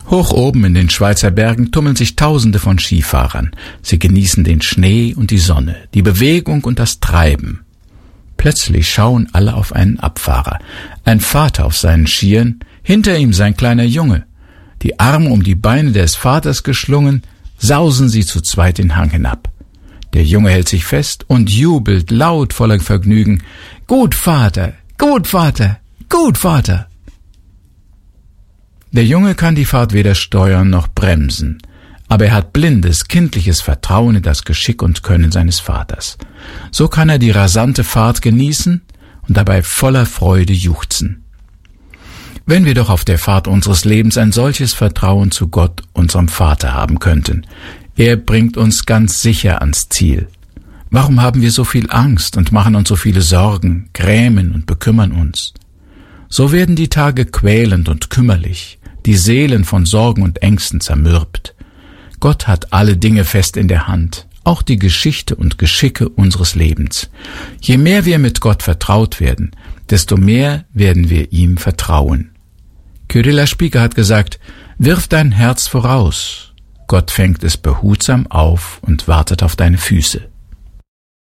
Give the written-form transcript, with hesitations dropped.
Hoch oben in den Schweizer Bergen tummeln sich Tausende von Skifahrern. Sie genießen den Schnee und die Sonne, die Bewegung und das Treiben. Plötzlich schauen alle auf einen Abfahrer. Ein Vater auf seinen Skiern, hinter ihm sein kleiner Junge. Die Arme um die Beine des Vaters geschlungen, sausen sie zu zweit den Hang hinab. Der Junge hält sich fest und jubelt laut voller Vergnügen. »Gut, Vater! Gut, Vater! Gut, Vater!« Der Junge kann die Fahrt weder steuern noch bremsen, aber er hat blindes, kindliches Vertrauen in das Geschick und Können seines Vaters. So kann er die rasante Fahrt genießen und dabei voller Freude juchzen. Wenn wir doch auf der Fahrt unseres Lebens ein solches Vertrauen zu Gott, unserem Vater, haben könnten. Er bringt uns ganz sicher ans Ziel. Warum haben wir so viel Angst und machen uns so viele Sorgen, grämen und bekümmern uns? So werden die Tage quälend und kümmerlich, die Seelen von Sorgen und Ängsten zermürbt. Gott hat alle Dinge fest in der Hand, auch die Geschichte und Geschicke unseres Lebens. Je mehr wir mit Gott vertraut werden, desto mehr werden wir ihm vertrauen. Kyrilla Spieker hat gesagt, wirf dein Herz voraus. Gott fängt es behutsam auf und wartet auf deine Füße.